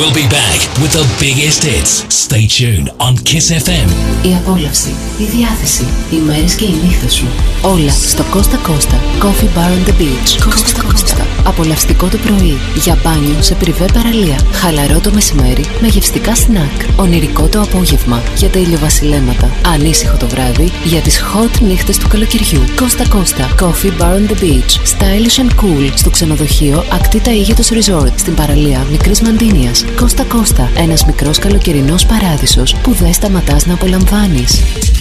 We'll be back with the biggest hits. Stay tuned on Kiss FM. Η απόλαυση, η διάθεση, οι μέρες και οι νύχτες σου. Όλα στο Costa Costa Coffee Bar on the Beach. Costa Costa. Απολαυστικό το πρωί, για μπάνιο σε πριβέ παραλία. Χαλαρό το μεσημέρι με γευστικά σνακ. Ονειρικό το απόγευμα για τα ηλιοβασιλέματα. Ανήσυχο το βράδυ για τις hot νύχτες του καλοκαιριού. Costa Costa Coffee Bar on the Beach. Stylish and cool στο ξενοδοχείο Ακτή Ταΐγετος Resort στην παραλία Μικρής Μαντίνιας. Costa Costa, ένας μικρός καλοκαιρινός παράδεισος που δεν σταματάς να απολαμβάνεις.